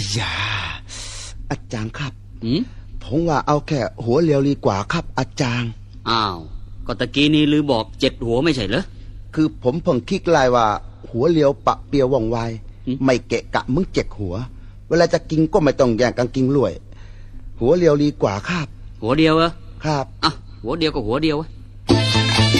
ยาอาจารย์ครับผมว่าเอาแค่หัวเรียวดีกว่าครับอาจารย์อ้าวก็ตะกี้นี้ลือบอก7 หัวไม่ใช่เหรอคือผมเพิ่งคิดไล่ว่าหัวเรียวปะเปียวว่องไวไม่เกะกะมึง7 หัวเวลาจะกินก็ไม่ต้องแย่งกันกินรวยหัวเรียวดีกว่าครับหัวเดียวเหรอครับอ่ะหัวเดียวก็หัวเดียว